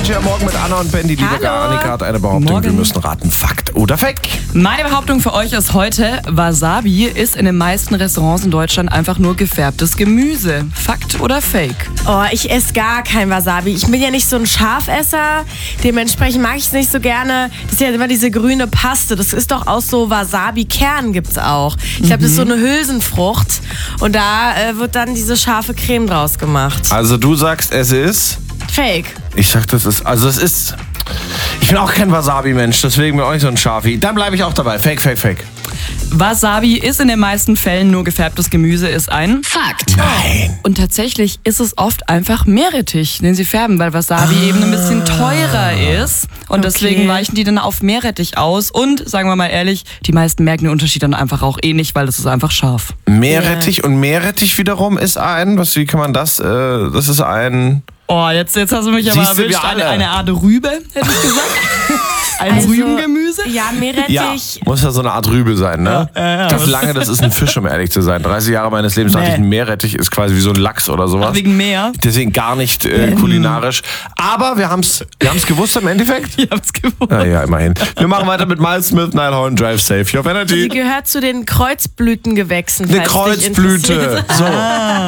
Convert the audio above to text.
Energy am Morgen mit Anna und Ben. Die liebe Hallo. Annika hat eine Behauptung. Morgen. Wir müssen raten, Fakt oder Fake. Meine Behauptung für euch ist heute, Wasabi ist in den meisten Restaurants in Deutschland einfach nur gefärbtes Gemüse. Fakt oder Fake? Oh, ich esse gar kein Wasabi. Ich bin ja nicht so ein Schafesser. Dementsprechend mag ich es nicht so gerne. Das ist ja immer diese grüne Paste. Das ist doch aus so Wasabi-Kern gibt's auch. Ich glaube, das ist so eine Hülsenfrucht. Und da wird dann diese scharfe Creme draus gemacht. Also du sagst, es ist... Fake. Ich sag, das ist... Also es ist... Ich bin auch kein Wasabi-Mensch, deswegen bin ich auch nicht so ein Schafi. Dann bleibe ich auch dabei. Fake, Fake, Fake. Wasabi ist in den meisten Fällen nur gefärbtes Gemüse, ist ein Fakt. Nein. Und tatsächlich ist es oft einfach Meerrettich, den sie färben, weil Wasabi eben ein bisschen teurer ist. Und deswegen weichen die dann auf Meerrettich aus. Und, sagen wir mal ehrlich, die meisten merken den Unterschied dann einfach auch eh nicht, weil das ist einfach scharf. Meerrettich und Meerrettich wiederum ist ein... Wie kann man das... das ist ein... Oh, jetzt hast du mich aber Siehst du, erwischt. wir alle. Eine Art Rübe, hätte ich gesagt. Ein Rübengemüse? Ja, Meerrettich. Muss ja so eine Art Rübe sein, ne? Ja. Das lange, das ist ein Fisch, um ehrlich zu sein. 30 Jahre meines Lebens dachte ich, ein Meerrettich ist quasi wie so ein Lachs oder sowas. Ach, wegen Meer? Deswegen gar nicht kulinarisch. Aber wir haben's gewusst im Endeffekt. Ich hab's gewusst. Ja, immerhin. Wir machen weiter mit Miles Smith, Nilehorn, Drive Safe. Hier auf Sie Energy. gehört zu den Kreuzblütengewächsen. Eine falls dich Kreuzblüte. interessiert. So.